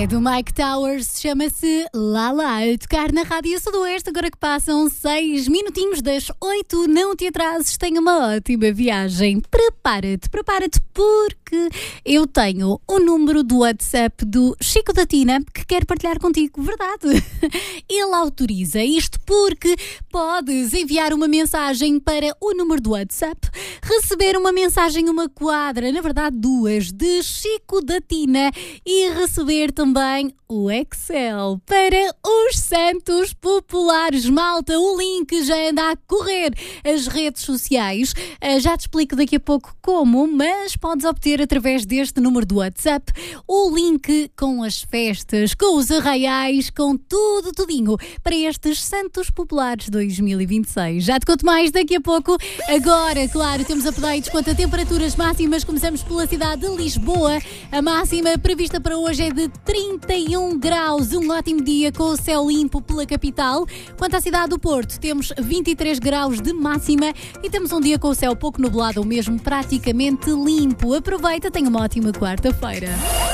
É do Mike Towers, chama-se Lala, a tocar na Rádio Sudoeste, agora que passam 6 minutinhos das 8, não te atrases, tenha uma ótima viagem. Prepara-te porque eu tenho o número do WhatsApp do Chico da Tina que quer partilhar contigo, verdade? Ele autoriza isto porque podes enviar uma mensagem para o número do WhatsApp, receber uma mensagem, uma quadra, na verdade duas, de Chico da Tina e receber também o Excel para os Santos Populares. Malta, o link já anda a correr as redes sociais. Já te explico daqui a pouco como, mas podes obter através deste número do WhatsApp o link com as festas, com os arraiais, com tudinho para estes Santos Populares 2026. Já te conto mais daqui a pouco. Agora, claro, temos updates quanto a temperaturas máximas. Começamos pela cidade de Lisboa. A máxima prevista para hoje é de 31 graus. Um ótimo dia com o céu limpo pela capital. Quanto à cidade do Porto, temos 23 graus de máxima e temos um dia com o céu pouco nublado ou mesmo praticamente limpo. Aproveita, tenha uma ótima quarta-feira.